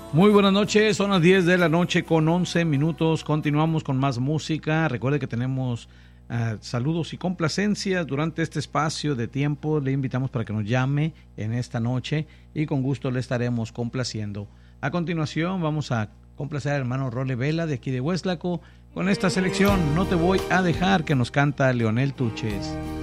Muy buenas noches, son las 10 de la noche con 11 minutos. Continuamos con más música. Recuerde que tenemos saludos y complacencias durante este espacio de tiempo. Le invitamos para que nos llame en esta noche y con gusto le estaremos complaciendo. A continuación vamos a complacer al hermano Role Vela de aquí de Hueslaco con esta selección No te voy a dejar, que nos canta Leonel Tuches.